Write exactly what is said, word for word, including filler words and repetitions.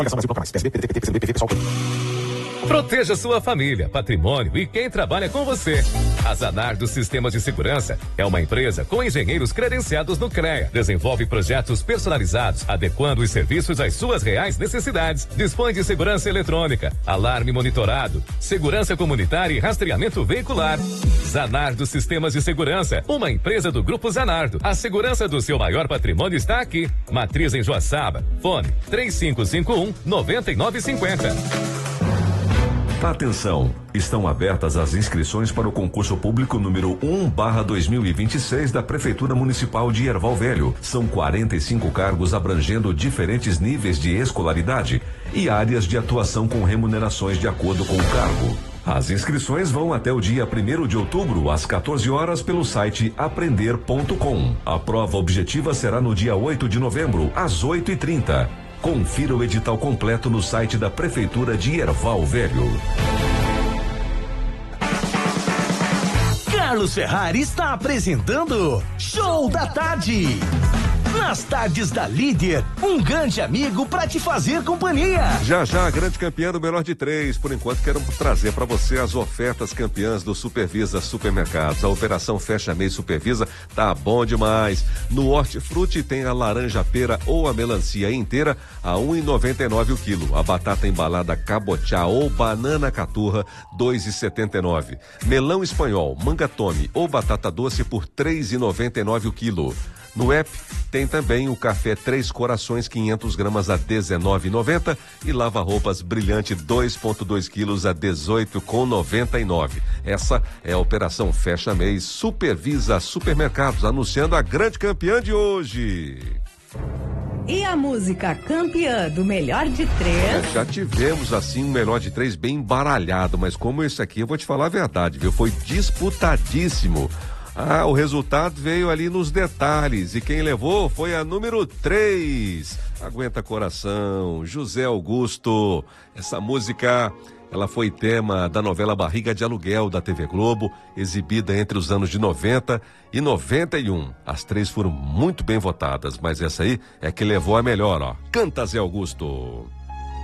Proteja sua família, patrimônio e quem trabalha com você. A Zanardo Sistemas de Segurança é uma empresa com engenheiros credenciados no CREA. Desenvolve projetos personalizados, adequando os serviços às suas reais necessidades. Dispõe de segurança eletrônica, alarme monitorado, segurança comunitária e rastreamento veicular. Zanardo Sistemas de Segurança, uma empresa do Grupo Zanardo. A segurança do seu maior patrimônio está aqui. Matriz em Joaçaba. Fone três cinco cinco um, nove nove cinco zero. Atenção, estão abertas as inscrições para o concurso público número um barra dois mil e vinte e seis da Prefeitura Municipal de Erval Velho. São quarenta e cinco cargos abrangendo diferentes níveis de escolaridade e áreas de atuação com remunerações de acordo com o cargo. As inscrições vão até o dia primeiro de outubro, às quatorze horas, pelo site aprender ponto com. A prova objetiva será no dia oito de novembro, às oito e trinta. Confira o edital completo no site da Prefeitura de Erval Velho. Carlos Ferrari está apresentando Show da Tarde. Nas tardes da Líder, um grande amigo para te fazer companhia. Já já a grande campeã do melhor de três. Por enquanto quero trazer para você as ofertas campeãs do Supervisa Supermercados. A operação Fecha Mês Supervisa tá bom demais. No Hortifruti tem a laranja pera ou a melancia inteira a um e noventa e nove o quilo. A batata embalada cabotiá ou banana caturra dois e setenta e nove. Melão espanhol, manga tome ou batata doce por três e noventa e nove o quilo. No app tem também o café Três Corações quinhentas gramas a dezenove e noventa e lava-roupas Brilhante dois vírgula dois quilos a dezoito e noventa e nove. Essa é a operação Fecha Mês Supervisa Supermercados, anunciando a grande campeã de hoje. E a música campeã do melhor de três? É, já tivemos assim um melhor de três bem embaralhado, mas como esse aqui eu vou te falar a verdade, viu? Foi disputadíssimo. Ah, o resultado veio ali nos detalhes e quem levou foi a número três. Aguenta Coração, José Augusto. Essa música, ela foi tema da novela Barriga de Aluguel da T V Globo, exibida entre os anos de noventa e noventa e um. As três foram muito bem votadas, mas essa aí é que levou a melhor, ó. Canta, Zé Augusto.